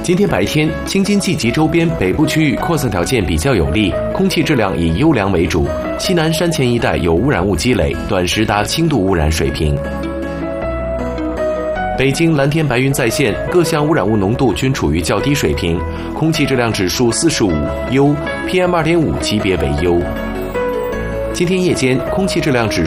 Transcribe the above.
今天白天，京津冀及周边北部区域扩散条件比较有利，空气质量以优良为主。西南山前一带有污染物积累，短时达轻度污染水平。北京蓝天白云在线，各项污染物浓度均处于较低水平，空气质量指数45优 ，PM2.5 级别为优。今天夜间，空气质量指